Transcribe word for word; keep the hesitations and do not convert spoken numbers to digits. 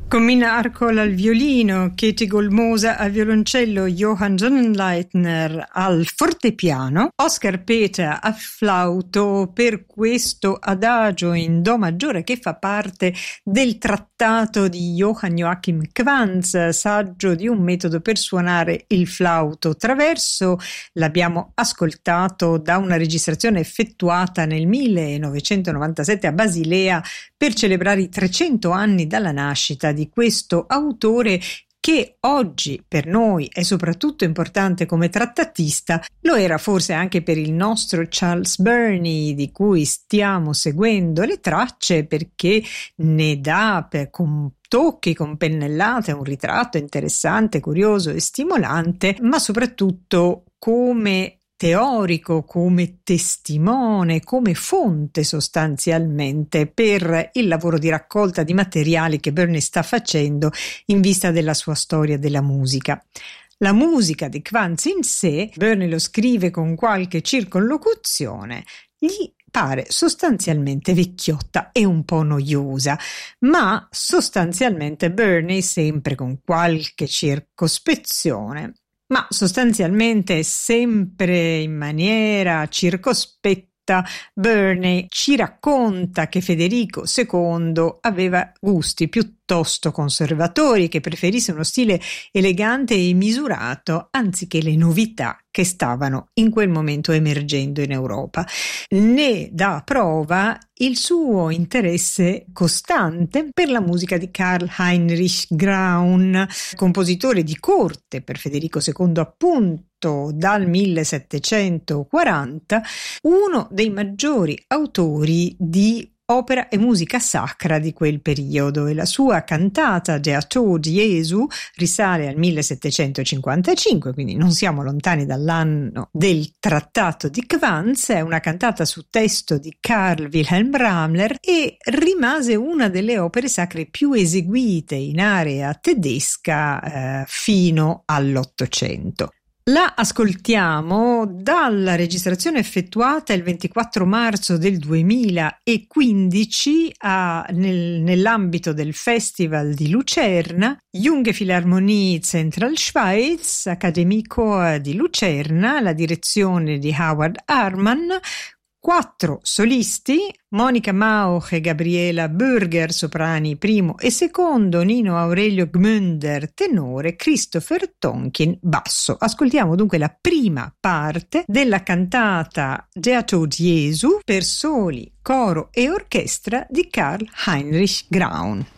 Con Mina Arcol al violino, Katie Golmosa al violoncello, Johann Sonnenleitner al fortepiano, Oscar Peter al flauto per questo adagio in do maggiore che fa parte del trattato di Johann Joachim Quantz, saggio di un metodo per suonare il flauto traverso. L'abbiamo ascoltato da una registrazione effettuata nel millenovecentonovantasette a Basilea per celebrare i trecento anni dalla nascita di questo autore che oggi per noi è soprattutto importante come trattatista. Lo era forse anche per il nostro Charles Burney, di cui stiamo seguendo le tracce, perché ne dà per, con tocchi, con pennellate, un ritratto interessante, curioso e stimolante, ma soprattutto come teorico, come testimone, come fonte sostanzialmente per il lavoro di raccolta di materiali che Burney sta facendo in vista della sua storia della musica. La musica di Quantz in sé, Burney lo scrive con qualche circonlocuzione, gli pare sostanzialmente vecchiotta e un po' noiosa, ma sostanzialmente Burney, sempre con qualche circospezione, ma sostanzialmente sempre in maniera circospetta, Burney ci racconta che Federico secondo aveva gusti piuttosto conservatori, che preferisse uno stile elegante e misurato anziché le novità che stavano in quel momento emergendo in Europa. Ne dà prova il suo interesse costante per la musica di Karl Heinrich Graun, compositore di corte per Federico secondo appunto dal millesettecentoquaranta, uno dei maggiori autori di opera e musica sacra di quel periodo, e la sua cantata Der Tod Jesu risale al millesettecentocinquantacinque, quindi non siamo lontani dall'anno del trattato di Quantz. È una cantata su testo di Karl Wilhelm Ramler e rimase una delle opere sacre più eseguite in area tedesca eh, fino all'Ottocento. La ascoltiamo dalla registrazione effettuata il ventiquattro marzo del duemilaquindici a, nel, nell'ambito del Festival di Lucerna, Junge Philharmonie Zentralschweiz, Akademie Chor di Lucerna, la direzione di Howard Harman, quattro solisti, Monica Mauch e Gabriela Bürger, soprani primo e secondo, Nino Aurelio Gmünder, tenore, Christopher Tonkin, basso. Ascoltiamo dunque la prima parte della cantata Der Tod Jesu per soli, coro e orchestra di Karl Heinrich Graun.